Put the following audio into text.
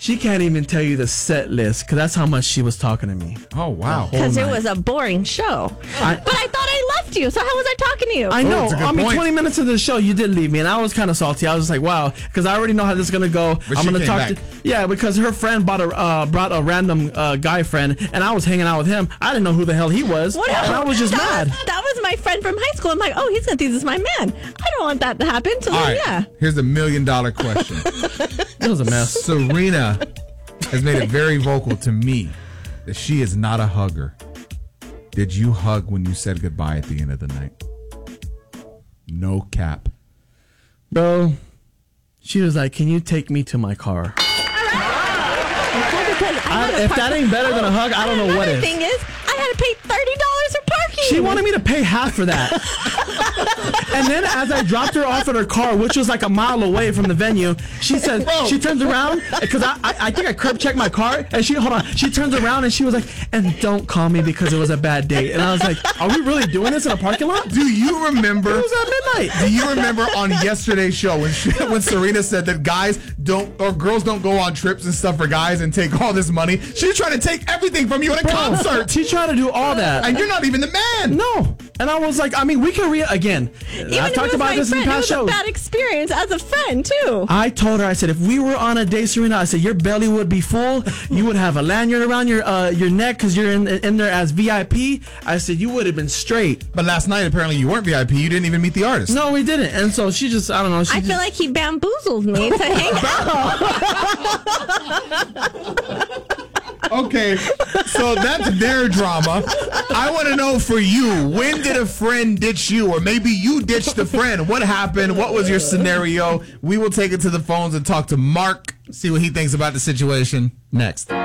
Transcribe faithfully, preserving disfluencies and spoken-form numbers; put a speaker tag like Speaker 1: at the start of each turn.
Speaker 1: She can't even tell you the set list because that's how much she was talking to me.
Speaker 2: Oh, wow.
Speaker 3: Because it was a boring show.
Speaker 1: I,
Speaker 3: but I thought I left you, so how was I talking to you?
Speaker 1: I know.
Speaker 2: Oh,
Speaker 1: I mean,
Speaker 2: point.
Speaker 1: twenty minutes into the show, you did leave me, and I was kind of salty. I was like, wow, because I already know how this is going to go.
Speaker 2: But
Speaker 1: I'm
Speaker 2: she
Speaker 1: going to
Speaker 2: came
Speaker 1: talk
Speaker 2: back.
Speaker 1: to. Yeah, because her friend bought a, uh, brought a random uh, guy friend, and I was hanging out with him. I didn't know who the hell he was.
Speaker 3: Whatever.
Speaker 1: And I was just
Speaker 3: that
Speaker 1: mad.
Speaker 3: Was, that was my friend from high school. I'm like, oh, he's going to think this is my man. I don't want that to happen. So
Speaker 2: All
Speaker 3: then,
Speaker 2: right,
Speaker 3: yeah.
Speaker 2: here's a million dollar question.
Speaker 1: It was a mess.
Speaker 2: Serena has made it very vocal to me that she is not a hugger. Did you hug when you said goodbye at the end of the night? No cap.
Speaker 1: Bro, she was like, can you take me to my car? I, if that ain't better than a hug, I don't know what is.
Speaker 3: The thing is, I had to pay thirty dollars for parking.
Speaker 1: She wanted me to pay half for that. And then as I dropped her off at her car, which was like a mile away from the venue, she said,
Speaker 2: Bro.
Speaker 1: she turns around, because I, I, I think I curb checked my car, and she, hold on, she turns around and she was like, and don't call me because it was a bad date. And I was like, are we really doing this in a parking lot?
Speaker 2: Do you remember?
Speaker 1: It was at midnight.
Speaker 2: Do you remember on yesterday's show when she, when Serena said that guys don't or girls don't go on trips and stuff for guys and take all this money? She's trying to take everything from you at a
Speaker 1: Bro,
Speaker 2: concert,
Speaker 1: she tried to do all that.
Speaker 2: and you're not even the man.
Speaker 1: No. And I was like, I mean, we can re again.
Speaker 3: Even
Speaker 1: I
Speaker 3: if
Speaker 1: talked
Speaker 3: it was
Speaker 1: about
Speaker 3: my
Speaker 1: this
Speaker 3: friend,
Speaker 1: in the
Speaker 3: it
Speaker 1: past
Speaker 3: was
Speaker 1: shows.
Speaker 3: a bad experience as a friend too.
Speaker 1: I told her, I said, if we were on a date, Serena, I said, your belly would be full. You would have a lanyard around your uh, your neck because you're in in there as V I P. I said, you would have been straight.
Speaker 2: But last night apparently you weren't V I P. You didn't even meet the artist.
Speaker 1: No, we didn't. And so she just, I don't know. She
Speaker 3: I
Speaker 1: just,
Speaker 3: feel like he bamboozled me to hang out.
Speaker 2: Okay, so that's their drama. I want to know for you, when did a friend ditch you? Or maybe you ditched a friend. What happened? What was your scenario? We will take it to the phones and talk to Mark, see what he thinks about the situation next.